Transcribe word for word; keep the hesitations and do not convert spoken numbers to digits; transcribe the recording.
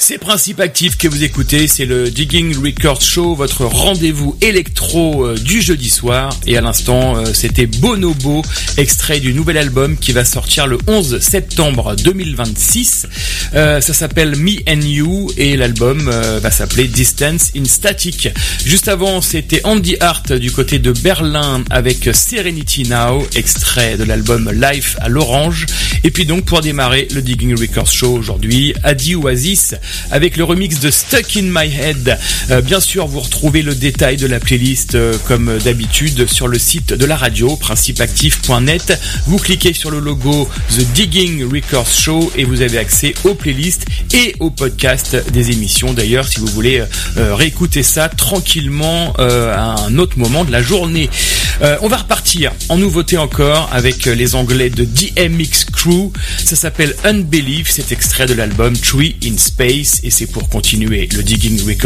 C'est Principe Actif que vous écoutez, c'est le Digging Records Show, votre rendez-vous électro euh, du jeudi soir. Et à l'instant, euh, c'était Bonobo, extrait du nouvel album qui va sortir le onze septembre deux mille vingt-six. Euh, ça s'appelle Me and You et l'album euh, va s'appeler Distance in Static. Juste avant, c'était Andy Hart du côté de Berlin avec Serenity Now, extrait de l'album Life à l'Orange. Et puis donc pour démarrer le Digging Records Show aujourd'hui, Adi Oasis avec le remix de Stuck in My Head. Euh, bien sûr, vous retrouvez le détail de la playlist euh, comme d'habitude sur le site de la radio, principe actif point net. Vous cliquez sur le logo The Digging Records Show et vous avez accès aux playlists et aux podcasts des émissions. D'ailleurs, si vous voulez euh, réécouter ça tranquillement euh, à un autre moment de la journée. Euh, on va repartir en nouveauté encore avec les Anglais de D M X Crew. Ça s'appelle Unbelief, cet extrait de l'album Tree in Space et c'est pour continuer le Digging Records